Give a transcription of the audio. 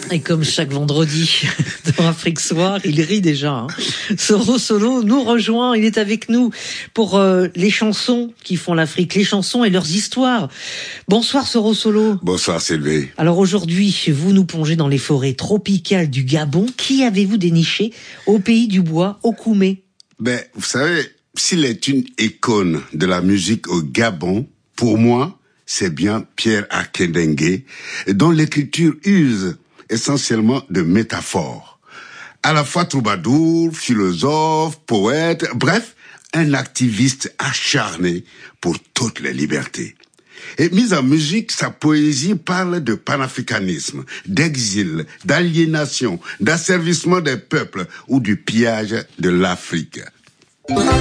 Et comme chaque vendredi dans Afrique Soir, il rit déjà. Hein. Soro Solo nous rejoint, il est avec nous pour les chansons qui font l'Afrique, les chansons et leurs histoires. Bonsoir Soro Solo. Bonsoir Sylvie. Alors aujourd'hui, vous nous plongez dans les forêts tropicales du Gabon. Qui avez-vous déniché au pays du bois, au Koumé? Vous savez, s'il est une icône de la musique au Gabon, pour moi, c'est bien Pierre Akindengue, dont l'écriture use essentiellement de métaphores. À la fois troubadour, philosophe, poète, bref, un activiste acharné pour toutes les libertés. Et mise en musique, sa poésie parle de panafricanisme, d'exil, d'aliénation, d'asservissement des peuples ou du pillage de l'Afrique.